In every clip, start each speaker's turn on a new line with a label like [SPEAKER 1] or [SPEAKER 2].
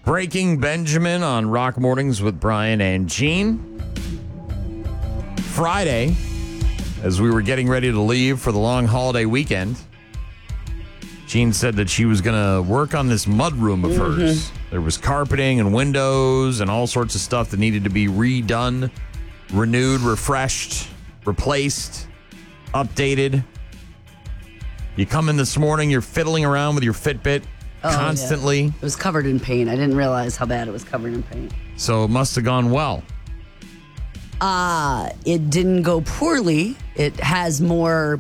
[SPEAKER 1] Breaking Benjamin on Rock Mornings with Brian and Gene. Friday, as we were getting ready to leave for the long holiday weekend, Gene said that she was going to work on this mudroom of hers. There was carpeting and windows and all sorts of stuff that needed to be redone, renewed, refreshed, replaced, updated. You come in this morning, you're fiddling around with your Fitbit constantly.
[SPEAKER 2] Yeah. It was covered in paint. I didn't realize how bad it was covered in paint.
[SPEAKER 1] So it must have gone well.
[SPEAKER 2] It didn't go poorly. It has more.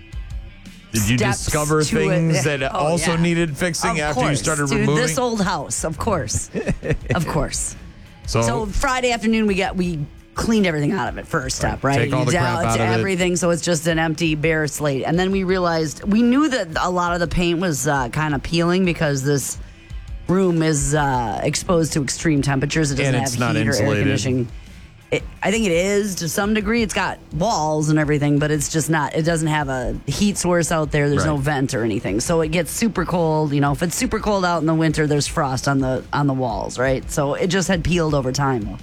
[SPEAKER 1] Did you discover things that also needed
[SPEAKER 2] of
[SPEAKER 1] fixing after
[SPEAKER 2] course,
[SPEAKER 1] you started
[SPEAKER 2] dude,
[SPEAKER 1] removing?
[SPEAKER 2] this old house, of course. Of course.
[SPEAKER 1] So
[SPEAKER 2] Friday afternoon, we cleaned everything out of it first step, right?
[SPEAKER 1] Take all the crap out of
[SPEAKER 2] everything, so it's just an empty, bare slate. And then we realized, we knew that a lot of the paint was kind of peeling because this room is exposed to extreme temperatures. It doesn't
[SPEAKER 1] it's
[SPEAKER 2] have
[SPEAKER 1] not
[SPEAKER 2] heat or air
[SPEAKER 1] insulated.
[SPEAKER 2] conditioning. I think it is to some degree. It's got walls and everything, but it's just not. It doesn't have a heat source out there. There's no vent or anything, so it gets super cold. You know, if it's super cold out in the winter, there's frost on the walls, right? So it just had peeled over time.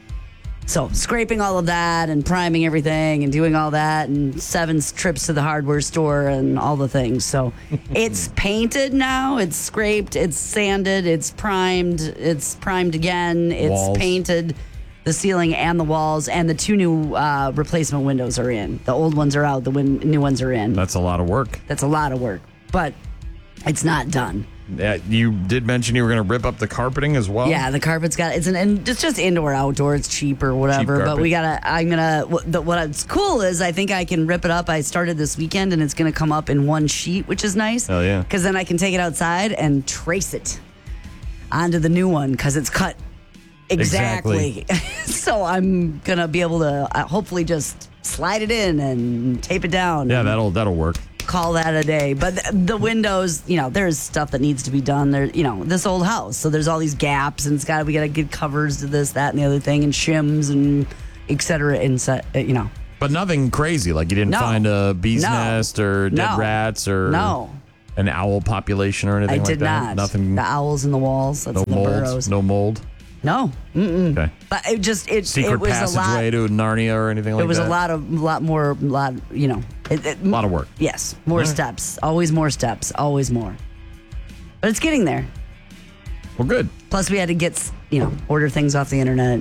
[SPEAKER 2] So scraping all of that and priming everything and doing all that and 7 trips to the hardware store and all the things. So it's painted now. It's scraped. It's sanded. It's primed. It's primed again. It's
[SPEAKER 1] Walls.
[SPEAKER 2] painted. The ceiling and the walls, and the 2 new replacement windows are in. The old ones are out. The new ones are in.
[SPEAKER 1] That's a lot of work.
[SPEAKER 2] That's a lot of work, but it's not done.
[SPEAKER 1] You did mention you were going to rip up the carpeting as well?
[SPEAKER 2] Yeah, the carpet's got it's just indoor, outdoor. It's cheap or whatever.
[SPEAKER 1] Cheap
[SPEAKER 2] but
[SPEAKER 1] carpet.
[SPEAKER 2] what's cool is I think I can rip it up. I started this weekend, and it's going to come up in one sheet, which is nice.
[SPEAKER 1] Hell yeah.
[SPEAKER 2] Because then I can take it outside and trace it onto the new one because it's cut. Exactly. So I'm going to be able to hopefully just slide it in and tape it down.
[SPEAKER 1] Yeah, that'll work.
[SPEAKER 2] Call that a day. But the windows, there's stuff that needs to be done. There, this old house. So there's all these gaps, and we got to get covers to this, that, and the other thing, and shims and et cetera.
[SPEAKER 1] But nothing crazy. Like you didn't find a bee's nest or dead rats or an owl population or anything
[SPEAKER 2] I
[SPEAKER 1] like
[SPEAKER 2] did
[SPEAKER 1] that?
[SPEAKER 2] not.
[SPEAKER 1] Nothing.
[SPEAKER 2] The owls in the walls. That's
[SPEAKER 1] No
[SPEAKER 2] the
[SPEAKER 1] mold.
[SPEAKER 2] burrows.
[SPEAKER 1] No mold.
[SPEAKER 2] No. Mm-mm.
[SPEAKER 1] Okay.
[SPEAKER 2] But it
[SPEAKER 1] Secret
[SPEAKER 2] was
[SPEAKER 1] passageway
[SPEAKER 2] a lot.
[SPEAKER 1] to Narnia or anything like that?
[SPEAKER 2] It was a lot more. A lot
[SPEAKER 1] of work.
[SPEAKER 2] Yes, more steps. Always more steps. Always more. But it's getting there.
[SPEAKER 1] Well, good.
[SPEAKER 2] Plus, we had to get order things off the internet.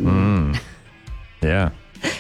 [SPEAKER 1] Yeah.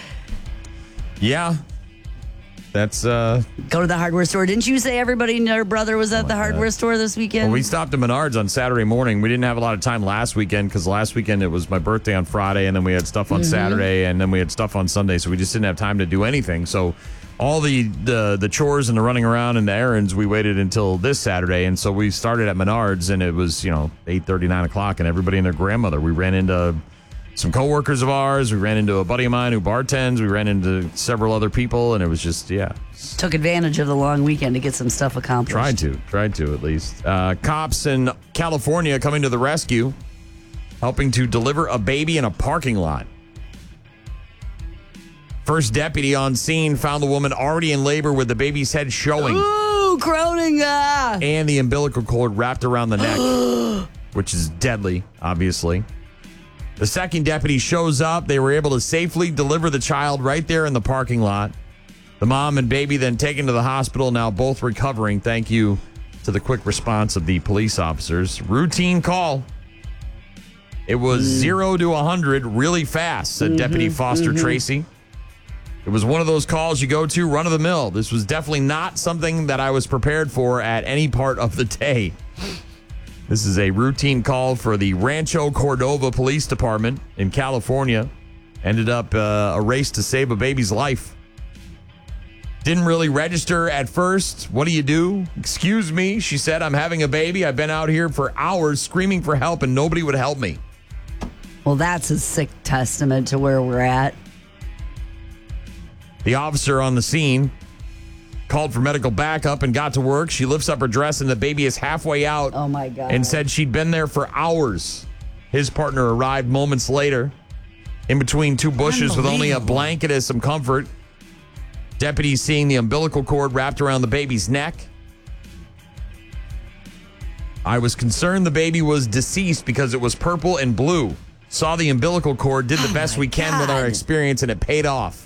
[SPEAKER 1] Yeah. That's
[SPEAKER 2] Go to the hardware store. Didn't you say everybody and their brother was at the hardware store this weekend?
[SPEAKER 1] Well, we stopped at Menards on Saturday morning. We didn't have a lot of time last weekend because last weekend it was my birthday on Friday, and then we had stuff on Saturday, and then we had stuff on Sunday, so we just didn't have time to do anything. So all the chores and the running around and the errands, we waited until this Saturday, and so we started at Menards, and it was 8:30, 9 o'clock, and everybody and their grandmother. We ran into some coworkers of ours. We ran into a buddy of mine who bartends. We ran into several other people, and it was just,
[SPEAKER 2] Took advantage of the long weekend to get some stuff accomplished.
[SPEAKER 1] Tried to at least. Cops in California coming to the rescue, helping to deliver a baby in a parking lot. First deputy on scene found the woman already in labor with the baby's head showing.
[SPEAKER 2] Ooh, groaning.
[SPEAKER 1] And the umbilical cord wrapped around the neck, which is deadly, obviously. The second deputy shows up. They were able to safely deliver the child right there in the parking lot. The mom and baby then taken to the hospital, now both recovering. Thank you to the quick response of the police officers. Routine call. It was 0 to 100 really fast, said Deputy Foster Tracy. It was one of those calls you go to run of the mill. This was definitely not something that I was prepared for at any part of the day. This is a routine call for the Rancho Cordova Police Department in California. Ended up a race to save a baby's life. Didn't really register at first. What do you do? Excuse me, she said. I'm having a baby. I've been out here for hours screaming for help and nobody would help me.
[SPEAKER 2] Well, that's a sick testament to where we're at.
[SPEAKER 1] The officer on the scene called for medical backup and got to work. She lifts up her dress and the baby is halfway out.
[SPEAKER 2] Oh, my God.
[SPEAKER 1] And said she'd been there for hours. His partner arrived moments later in between 2 bushes with only a blanket as some comfort. Deputies seeing the umbilical cord wrapped around the baby's neck. I was concerned the baby was deceased because it was purple and blue. Saw the umbilical cord, did the best we can with our experience, and it paid off.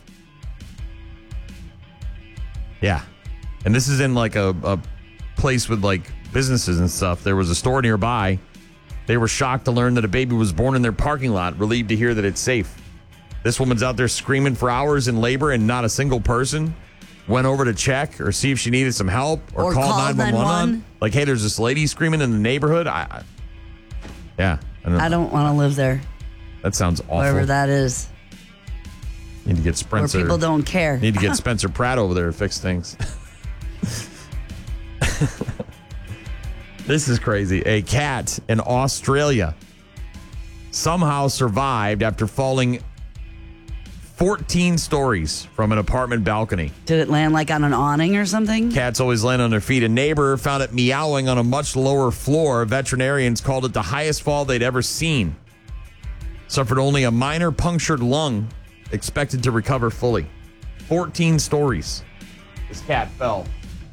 [SPEAKER 1] Yeah. And this is in like a place with like businesses and stuff. There was a store nearby. They were shocked to learn that a baby was born in their parking lot, relieved to hear that it's safe. This woman's out there screaming for hours in labor and not a single person went over to check or see if she needed some help or call 911. Like, hey, there's this lady screaming in the neighborhood. Yeah.
[SPEAKER 2] I don't want to live there.
[SPEAKER 1] That sounds awful.
[SPEAKER 2] Wherever that is.
[SPEAKER 1] Need to get Spencer.
[SPEAKER 2] Where people don't care.
[SPEAKER 1] Need to get Spencer Pratt over there to fix things. This is crazy. A cat in Australia somehow survived after falling 14 stories from an apartment balcony.
[SPEAKER 2] Did it land like on an awning or something?
[SPEAKER 1] Cats always land on their feet. A neighbor found it meowing on a much lower floor. Veterinarians called it the highest fall they'd ever seen. Suffered only a minor punctured lung, expected to recover fully. 14 stories. This cat fell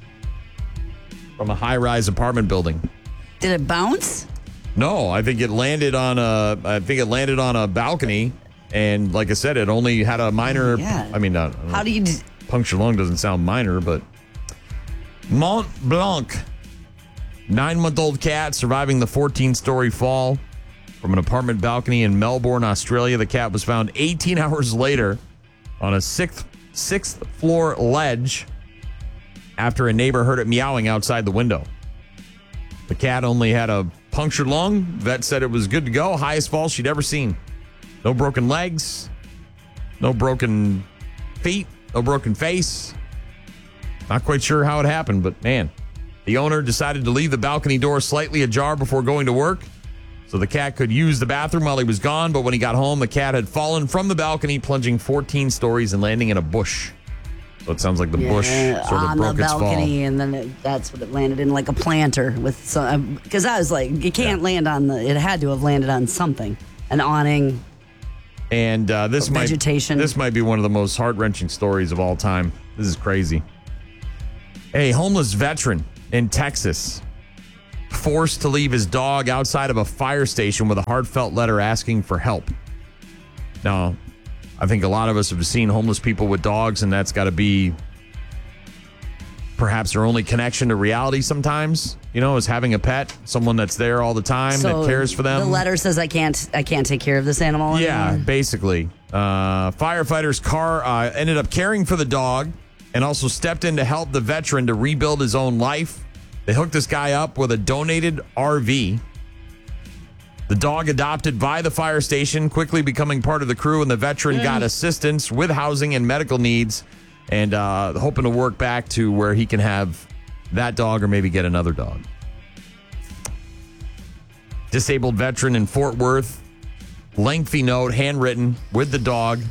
[SPEAKER 1] from a high-rise apartment building.
[SPEAKER 2] Did it bounce?
[SPEAKER 1] No, I think it landed on a balcony, and like I said, it only had a minor.
[SPEAKER 2] Yeah.
[SPEAKER 1] I mean,
[SPEAKER 2] how do you
[SPEAKER 1] punctured lung doesn't sound minor, but Mont Blanc, 9-month-old cat surviving the 14-story fall from an apartment balcony in Melbourne, Australia. The cat was found 18 hours later on a sixth floor ledge after a neighbor heard it meowing outside the window. The cat only had a punctured lung. Vet said it was good to go. Highest fall she'd ever seen. No broken legs, no broken feet, no broken face. Not quite sure how it happened, but man, the owner decided to leave the balcony door slightly ajar before going to work so the cat could use the bathroom while he was gone. But when he got home, the cat had fallen from the balcony, plunging 14 stories and landing in a bush. So it sounds like the bush sort of broke its fall.
[SPEAKER 2] On the balcony, and then that's what it landed in, like a planter with some. Because I was like, it can't land on the. It had to have landed on something, an awning.
[SPEAKER 1] And this might be one of the most heart-wrenching stories of all time. This is crazy. A homeless veteran in Texas forced to leave his dog outside of a fire station with a heartfelt letter asking for help. Now, I think a lot of us have seen homeless people with dogs, and that's got to be perhaps their only connection to reality sometimes, is having a pet, someone that's there all the time, that cares for them.
[SPEAKER 2] The letter says, I can't take care of this animal anymore.
[SPEAKER 1] Yeah, basically. Firefighters' car ended up caring for the dog and also stepped in to help the veteran to rebuild his own life. They hooked this guy up with a donated RV. The dog adopted by the fire station, quickly becoming part of the crew, and the veteran got assistance with housing and medical needs, and hoping to work back to where he can have that dog or maybe get another dog. Disabled veteran in Fort Worth, lengthy note, handwritten, with the dog.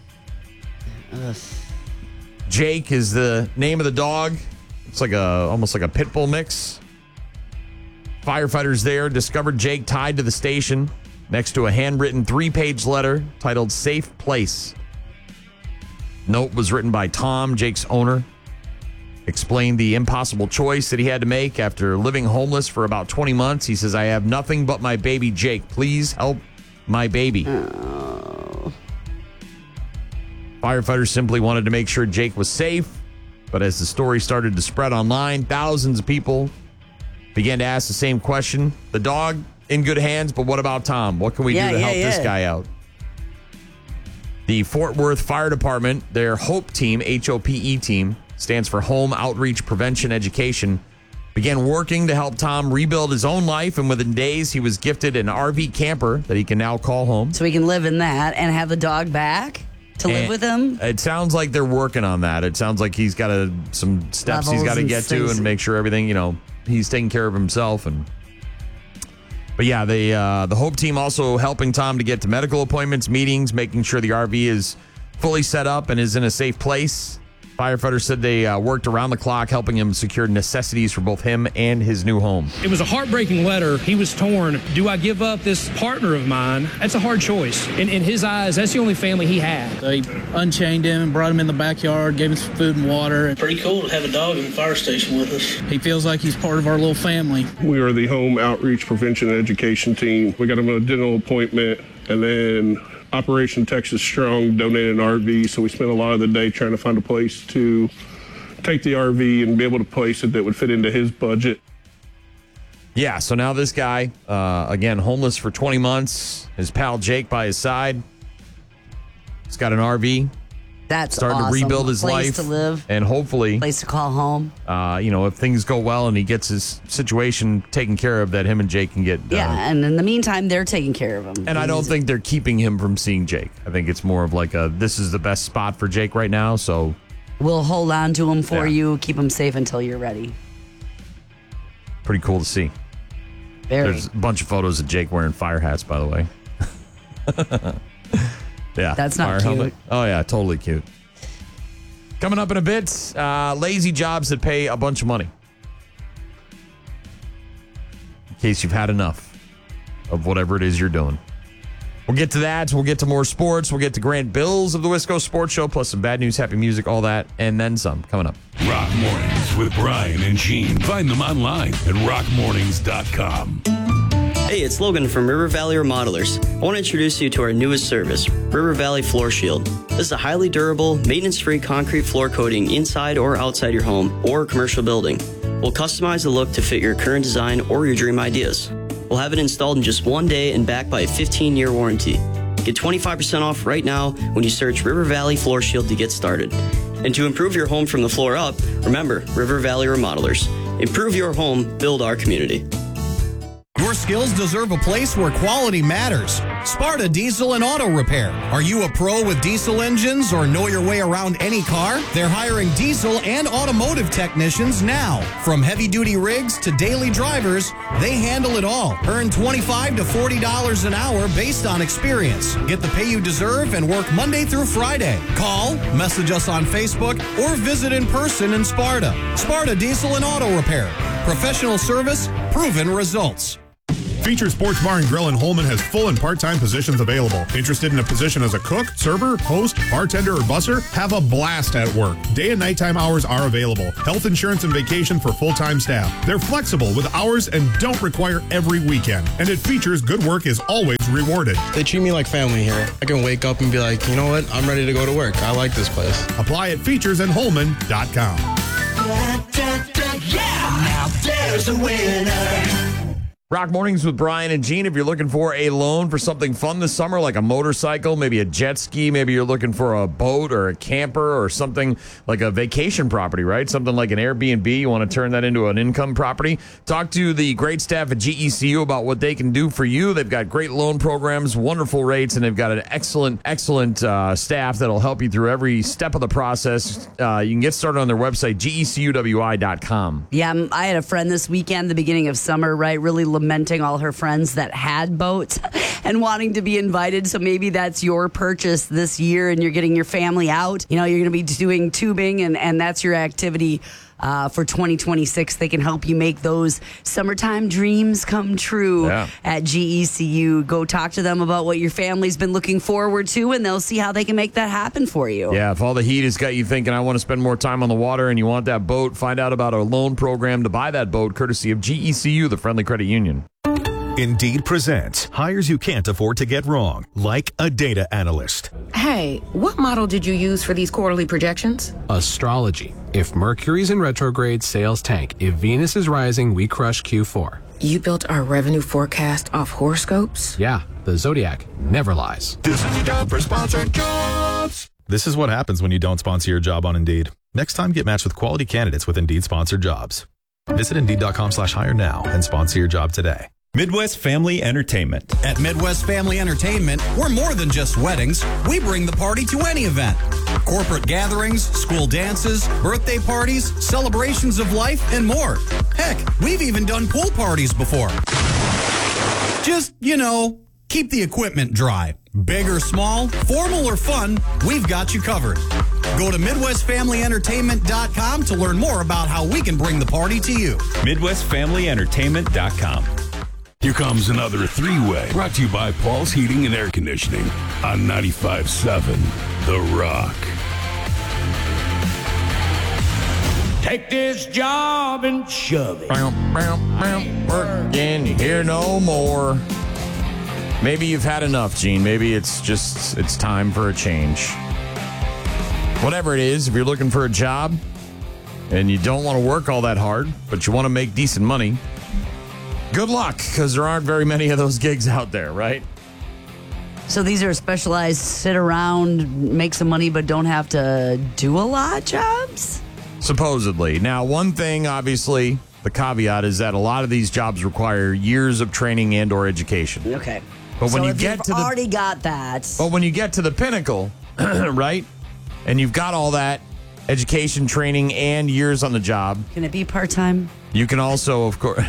[SPEAKER 1] Jake is the name of the dog. It's like almost like a pit bull mix. Firefighters there discovered Jake tied to the station next to a handwritten 3-page letter titled Safe Place. Note was written by Tom, Jake's owner. Explained the impossible choice that he had to make after living homeless for about 20 months. He says, I have nothing but my baby Jake. Please help my baby. Oh. Firefighters simply wanted to make sure Jake was safe. But as the story started to spread online, thousands of people began to ask the same question. The dog in good hands, but what about Tom? What can we do to help this guy out? The Fort Worth Fire Department, their HOPE team, HOPE team, stands for Home Outreach Prevention Education, began working to help Tom rebuild his own life, and within days he was gifted an RV camper that he can now call home.
[SPEAKER 2] So he can live in that and have the dog back to live with him?
[SPEAKER 1] It sounds like they're working on that. It sounds like he's got some steps he's got to get to and make sure everything, he's taking care of himself. But yeah, the HOPE team also helping Tom to get to medical appointments, meetings, making sure the RV is fully set up and is in a safe place. Firefighters said they worked around the clock helping him secure necessities for both him and his new home.
[SPEAKER 3] It was a heartbreaking letter. He was torn. Do I give up this partner of mine? That's a hard choice. In his eyes, that's the only family he had.
[SPEAKER 4] They unchained him and brought him in the backyard, gave him some food and water.
[SPEAKER 5] Pretty cool to have a dog in the fire station with us.
[SPEAKER 4] He feels like he's part of our little family.
[SPEAKER 6] We are the home outreach prevention and education team. We got him a dental appointment, and then Operation Texas Strong donated an RV, so we spent a lot of the day trying to find a place to take the RV and be able to place it that would fit into his budget.
[SPEAKER 1] Yeah, so now this guy, again, homeless for 20 months, his pal Jake by his side. He's got an RV.
[SPEAKER 2] That's
[SPEAKER 1] starting
[SPEAKER 2] awesome.
[SPEAKER 1] to rebuild his
[SPEAKER 2] Place
[SPEAKER 1] life.
[SPEAKER 2] to live.
[SPEAKER 1] And hopefully,
[SPEAKER 2] place to call home.
[SPEAKER 1] If things go well and he gets his situation taken care of, that him and Jake can get
[SPEAKER 2] Yeah, and in the meantime, they're taking care of him.
[SPEAKER 1] And I don't think they're keeping him from seeing Jake. I think it's more of like this is the best spot for Jake right now, so
[SPEAKER 2] we'll hold on to him for you, keep him safe until you're ready.
[SPEAKER 1] Pretty cool to see. There's a bunch of photos of Jake wearing fire hats, by the way. Yeah.
[SPEAKER 2] That's not
[SPEAKER 1] fire
[SPEAKER 2] cute.
[SPEAKER 1] helmet. Oh, yeah, totally cute. Coming up in a bit, lazy jobs that pay a bunch of money. In case you've had enough of whatever it is you're doing. We'll get to that. We'll get to more sports. We'll get to Grant Bills of the Wisco Sports Show, plus some bad news, happy music, all that, and then some. Coming up.
[SPEAKER 7] Rock Mornings with Brian and Gene. Find them online at rockmornings.com.
[SPEAKER 8] Hey, it's Logan from River Valley Remodelers. I want to introduce you to our newest service, River Valley Floor Shield. This is a highly durable, maintenance-free concrete floor coating inside or outside your home or commercial building. We'll customize the look to fit your current design or your dream ideas. We'll have it installed in just 1 day and backed by a 15-year warranty. Get 25% off right now when you search River Valley Floor Shield to get started. And to improve your home from the floor up, remember River Valley Remodelers. Improve your home, build our community.
[SPEAKER 9] Your skills deserve a place where quality matters. Sparta Diesel and Auto Repair. Are you a pro with diesel engines or know your way around any car? They're hiring diesel and automotive technicians now. From heavy-duty rigs to daily drivers, they handle it all. Earn $25 to $40 an hour based on experience. Get the pay you deserve and work Monday through Friday. Call, message us on Facebook, or visit in person in Sparta. Sparta Diesel and Auto Repair. Professional service, proven results.
[SPEAKER 10] Feature Sports Bar and Grill in Holman has full and part-time positions available. Interested in a position as a cook, server, host, bartender, or busser? Have a blast at work. Day and nighttime hours are available. Health insurance and vacation for full-time staff. They're flexible with hours and don't require every weekend. And at Features, good work is always rewarded.
[SPEAKER 11] They treat me like family here. I can wake up and be like, you know what? I'm ready to go to work. I like this place.
[SPEAKER 10] Apply at featuresinholman.com.
[SPEAKER 7] Yeah, now there's a winner.
[SPEAKER 1] Rock Mornings with Brian and Gene. If you're looking for a loan for something fun this summer, like a motorcycle, maybe a jet ski, maybe you're looking for a boat or a camper or something like a vacation property, right? Something like an Airbnb. You want to turn that into an income property. Talk to the great staff at GECU about what they can do for you. They've got great loan programs, wonderful rates, and they've got an excellent staff that'll help you through every step of the process. You can get started on their website, gecuwi.com.
[SPEAKER 2] Yeah, I had a friend this weekend, the beginning of summer, right? Really lamenting all her friends that had boats and wanting to be invited. So maybe that's your purchase this year and you're getting your family out. You know, you're going to be doing tubing and that's your activity for 2026. They can help you make those summertime dreams come true at GECU. Go talk to them about what your family's been looking forward to and they'll see how they can make that happen for you.
[SPEAKER 1] Yeah, if all the heat has got you thinking, I want to spend more time on the water and you want that boat, find out about our loan program to buy that boat, courtesy of GECU, the Friendly Credit Union.
[SPEAKER 12] Indeed presents hires you can't afford to get wrong, like a data analyst.
[SPEAKER 13] Hey, what model did you use for these quarterly projections?
[SPEAKER 14] Astrology. If Mercury's in retrograde, sales tank. If Venus is rising, we crush Q4.
[SPEAKER 13] You built our revenue forecast off horoscopes?
[SPEAKER 14] Yeah, the Zodiac never lies.
[SPEAKER 12] This is your job for sponsored jobs. This is what happens when you don't sponsor your job on Indeed. Next time, get matched with quality candidates with Indeed sponsored jobs. Visit Indeed.com/hire now and sponsor your job today.
[SPEAKER 15] Midwest Family Entertainment.
[SPEAKER 9] At Midwest Family Entertainment, we're more than just weddings. We bring the party to any event. Corporate gatherings, school dances, birthday parties, celebrations of life, and more. Heck, we've even done pool parties before. Just, keep the equipment dry. Big or small, formal or fun, we've got you covered. Go to MidwestFamilyEntertainment.com to learn more about how we can bring the party to you.
[SPEAKER 7] MidwestFamilyEntertainment.com. Here comes another three-way, brought to you by Paul's Heating and Air Conditioning on 95.7 The Rock.
[SPEAKER 16] Take this job and shove it.
[SPEAKER 1] Working here no more. Maybe you've had enough, Gene. Maybe it's time for a change. Whatever it is, if you're looking for a job and you don't want to work all that hard, but you want to make decent money, good luck, because there aren't very many of those gigs out there, right?
[SPEAKER 2] So these are specialized, sit around, make some money, but don't have to do a lot jobs?
[SPEAKER 1] Supposedly. Now, one thing, obviously, the caveat is that a lot of these jobs require years of training and or education.
[SPEAKER 2] Okay.
[SPEAKER 1] But when
[SPEAKER 2] so
[SPEAKER 1] you
[SPEAKER 2] if
[SPEAKER 1] get
[SPEAKER 2] you've
[SPEAKER 1] to
[SPEAKER 2] already got that.
[SPEAKER 1] But when you get to the pinnacle, right, and you've got all that education, training, and years on the job.
[SPEAKER 2] Can it be part-time?
[SPEAKER 1] You can also, of course,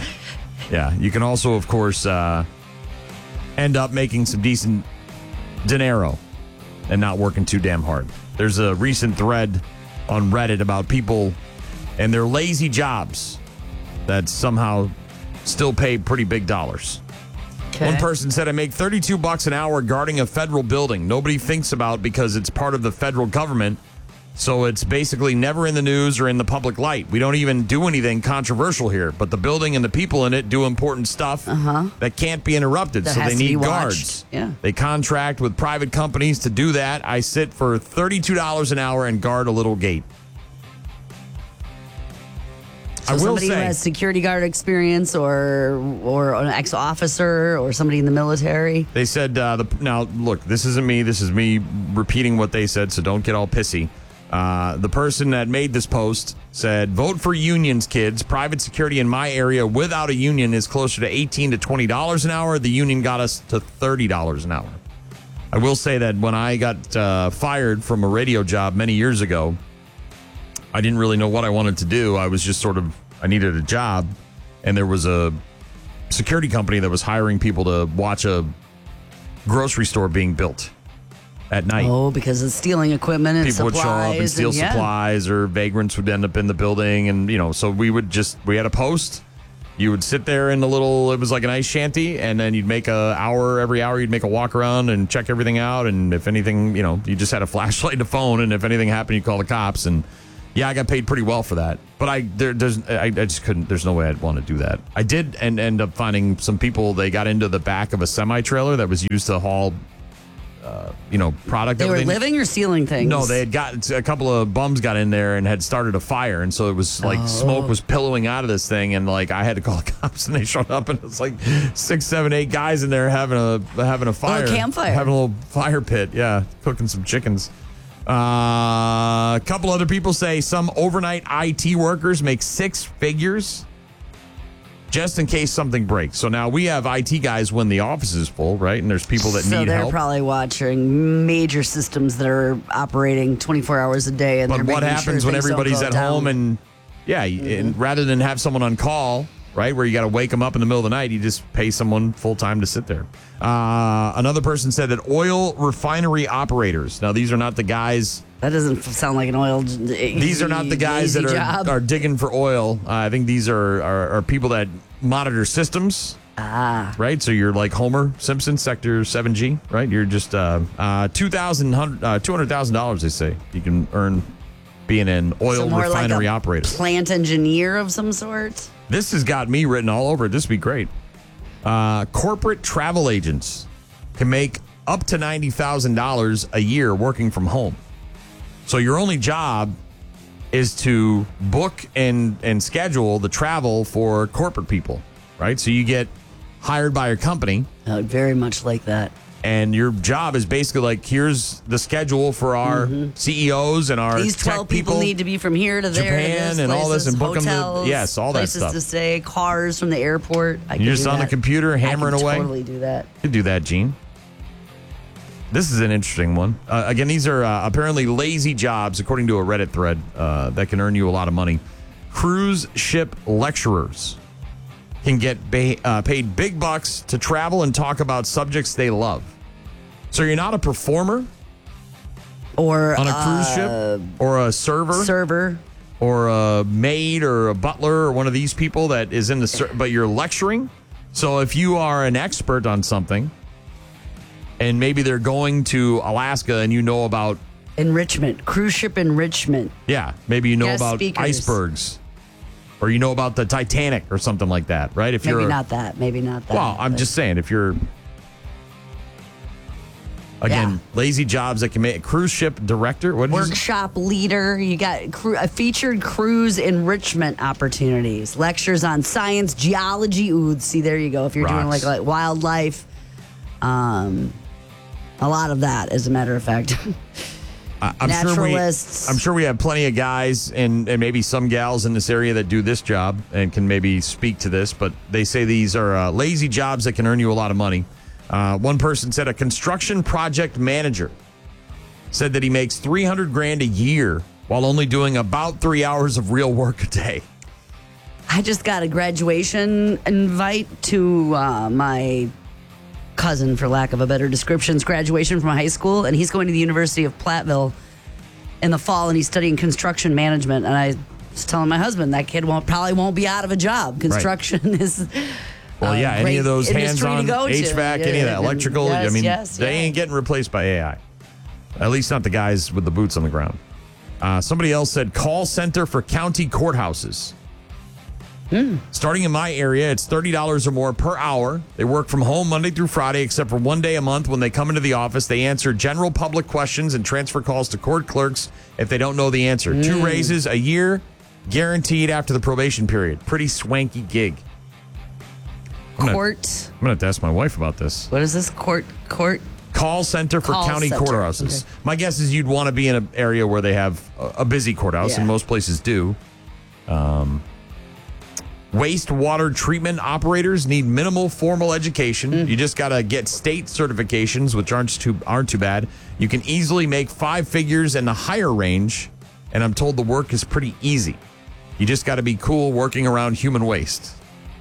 [SPEAKER 1] end up making some decent dinero and not working too damn hard. There's a recent thread on Reddit about people and their lazy jobs that somehow still pay pretty big dollars. Okay. One person said, I make $32 an hour guarding a federal building. Nobody thinks about because it's part of the federal government. So it's basically never in the news or in the public light. We don't even do anything controversial here, but the building and the people in it do important stuff that can't be interrupted. So they need guards.
[SPEAKER 2] Yeah.
[SPEAKER 1] They contract with private companies to do that. I sit for $32 an hour and guard a little gate.
[SPEAKER 2] So somebody who has security guard experience or an ex-officer or somebody in the military.
[SPEAKER 1] They said, now, look, this isn't me. This is me repeating what they said, so don't get all pissy. The person that made this post said, vote for unions, kids. Private security in my area without a union is closer to $18 to $20 an hour. The union got us to $30 an hour. I will say that when I got fired from a radio job many years ago, I didn't really know what I wanted to do. I was just I needed a job, and there was a security company that was hiring people to watch a grocery store being built at night.
[SPEAKER 2] Oh, because of stealing equipment and
[SPEAKER 1] people
[SPEAKER 2] supplies.
[SPEAKER 1] People would show up and steal supplies, or vagrants would end up in the building. And, so we had a post. You would sit there in it was like an ice shanty, and then you'd make every hour you'd make a walk around and check everything out. And if anything, you just had a flashlight and a phone, and if anything happened, you'd call the cops. And yeah, I got paid pretty well for that. But I just couldn't, there's no way I'd want to do that. I did end up finding some people, they got into the back of a semi-trailer that was used to haul product.
[SPEAKER 2] They were living or stealing things?
[SPEAKER 1] No, they had got a couple of bums got in there and had started a fire, and so it was like smoke was billowing out of this thing, and like I had to call the cops, and they showed up, and it was like 6, 7, 8 guys in there having a fire,
[SPEAKER 2] a campfire,
[SPEAKER 1] having a little fire pit, cooking some chickens. A couple other people say some overnight IT workers make 6 figures just in case something breaks. So now we have IT guys when the office is full, right? And there's people that need help. So
[SPEAKER 2] they're probably watching major systems that are operating 24 hours a day. And
[SPEAKER 1] but what happens when everybody's at home and, and rather than have someone on call, right, where you got to wake them up in the middle of the night, you just pay someone full-time to sit there. Another person said that oil refinery operators, now these are not the guys...
[SPEAKER 2] That doesn't sound like an oil.
[SPEAKER 1] These are not the guys that are digging for oil. I think these are people that monitor systems. Right? So you're like Homer Simpson, Sector 7G, right? You're just $200,000, they say, you can earn being an oil refinery operator.
[SPEAKER 2] Plant engineer of some sort?
[SPEAKER 1] This has got me written all over it. This would be great. Corporate travel agents can make up to $90,000 a year working from home. So your only job is to book and schedule the travel for corporate people, right? So you get hired by your company.
[SPEAKER 2] I would very much like that.
[SPEAKER 1] And your job is basically like, here's the schedule for our CEOs and our
[SPEAKER 2] these 12
[SPEAKER 1] tech people
[SPEAKER 2] need to be from here to there,
[SPEAKER 1] Japan, and all this, and book them. All that stuff.
[SPEAKER 2] Places to stay, cars from the airport.
[SPEAKER 1] You're just on the computer hammering away.
[SPEAKER 2] I could totally do that.
[SPEAKER 1] You could do that, Gene. This is an interesting one. Again, these are apparently lazy jobs, according to a Reddit thread, that can earn you a lot of money. Cruise ship lecturers can get paid big bucks to travel and talk about subjects they love. So you're not a performer,
[SPEAKER 2] Or
[SPEAKER 1] on a cruise ship, or a server, or a maid, or a butler, or one of these people that is in the. But you're lecturing. So if you are an expert on something, and maybe they're going to Alaska, and you know about
[SPEAKER 2] enrichment, cruise ship enrichment.
[SPEAKER 1] Yeah, maybe you know
[SPEAKER 2] Guest
[SPEAKER 1] about
[SPEAKER 2] speakers.
[SPEAKER 1] icebergs, or you know about the Titanic, or something like that, right? If
[SPEAKER 2] Maybe
[SPEAKER 1] you're
[SPEAKER 2] not that. Maybe not that.
[SPEAKER 1] Well, I'm just saying, if you're. Again, lazy jobs that can make cruise ship director. What is
[SPEAKER 2] workshop leader? You got featured cruise enrichment opportunities, lectures on science, geology. Ooh, see, there you go. If you're doing like wildlife, a lot of that, as a matter of fact.
[SPEAKER 1] I'm
[SPEAKER 2] Naturalists.
[SPEAKER 1] sure we have plenty of guys and maybe some gals in this area that do this job and can maybe speak to this. But they say these are lazy jobs that can earn you a lot of money. One person said a construction project manager said that he makes $300,000 a year while only doing about 3 hours of real work a day.
[SPEAKER 2] I just got a graduation invite to my cousin, for lack of a better description's graduation from high school, and he's going to the University of Platteville in the fall, and he's studying construction management. And I was telling my husband that kid probably won't be out of a job. Construction is.
[SPEAKER 1] Well, yeah, any of those hands-on HVAC, any of that electrical,
[SPEAKER 2] yes,
[SPEAKER 1] they ain't getting replaced by AI. At least not the guys with the boots on the ground. Somebody else said call center for county courthouses. Starting in my area, it's $30 or more per hour. They work from home Monday through Friday, except for one day a month when they come into the office. They answer general public questions and transfer calls to court clerks if they don't know the answer. 2 raises a year, guaranteed after the probation period. Pretty swanky gig. I'm going to have to ask my wife about this.
[SPEAKER 2] What is this? Court?
[SPEAKER 1] Call center for county courthouses. Okay. My guess is you'd want to be in an area where they have a busy courthouse, and most places do. Wastewater treatment operators need minimal formal education. You just got to get state certifications, which aren't too bad. You can easily make 5 figures in the higher range, and I'm told the work is pretty easy. You just got to be cool working around human waste.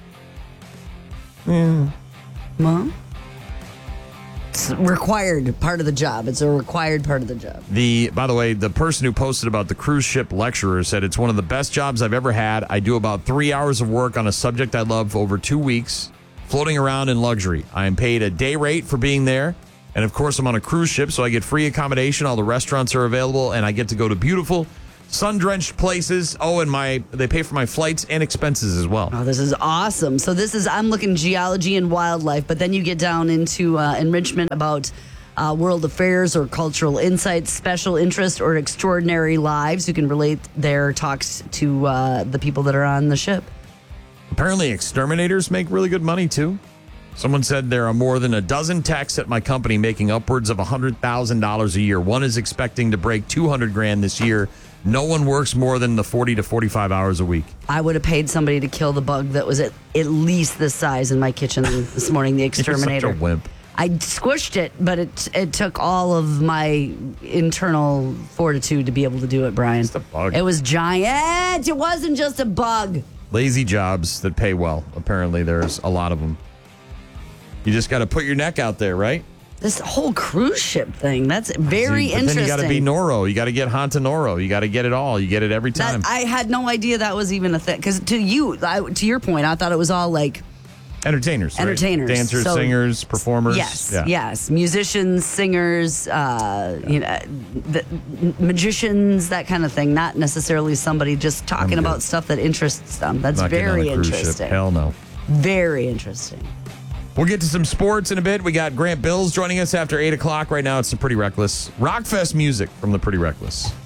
[SPEAKER 2] Mom? It's required part of the job. It's a required part of the job.
[SPEAKER 1] By the way, the person who posted about the cruise ship lecturer said it's one of the best jobs I've ever had. I do about 3 hours of work on a subject I love over 2 weeks, floating around in luxury. I am paid a day rate for being there. And of course, I'm on a cruise ship, so I get free accommodation. All the restaurants are available, and I get to go to beautiful, sun-drenched places. Oh, and they pay for my flights and expenses as well.
[SPEAKER 2] Oh, this is awesome. So I'm looking geology and wildlife, but then you get down into enrichment about world affairs or cultural insights, special interest, or extraordinary lives who can relate their talks to the people that are on the ship.
[SPEAKER 1] Apparently, exterminators make really good money, too. Someone said there are more than a dozen techs at my company making upwards of $100,000 a year. One is expecting to break $200,000 this year. No one works more than the 40 to 45 hours a week.
[SPEAKER 2] I would have paid somebody to kill the bug that was at least this size in my kitchen this morning, the exterminator.
[SPEAKER 1] You're such a wimp.
[SPEAKER 2] I squished it, but it took all of my internal fortitude to be able to do it, Brian.
[SPEAKER 1] It's a bug.
[SPEAKER 2] It was giant. It wasn't just a bug.
[SPEAKER 1] Lazy jobs that pay well. Apparently, there's a lot of them. You just got to put your neck out there, right?
[SPEAKER 2] This whole cruise ship thing, that's very interesting.
[SPEAKER 1] Then you got to be Noro. You got to get Hanta Noro. You got to get it all. You get it every time.
[SPEAKER 2] I had no idea that was even a thing. Because to your point, I thought it was all like...
[SPEAKER 1] Entertainers.
[SPEAKER 2] Entertainers.
[SPEAKER 1] Right? Dancers, singers, performers.
[SPEAKER 2] Yes. Musicians, singers, magicians, that kind of thing. Not necessarily somebody just talking about stuff that interests them. That's very interesting.
[SPEAKER 1] Hell no.
[SPEAKER 2] Very interesting.
[SPEAKER 1] We'll get to some sports in a bit. We got Grant Bills joining us after 8 o'clock. Right now, it's the Pretty Reckless. Rockfest music from the Pretty Reckless.